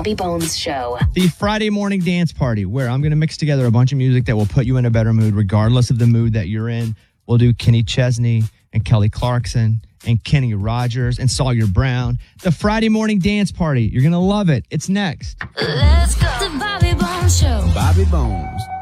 Bobby Bones Show. The Friday morning dance party, where I'm going to mix together a bunch of music that will put you in a better mood, regardless of the mood that you're in. We'll do Kenny Chesney and Kelly Clarkson and Kenny Rogers and Sawyer Brown. The Friday morning dance party. You're going to love it. It's next. Let's go. The Bobby Bones Show. Bobby Bones.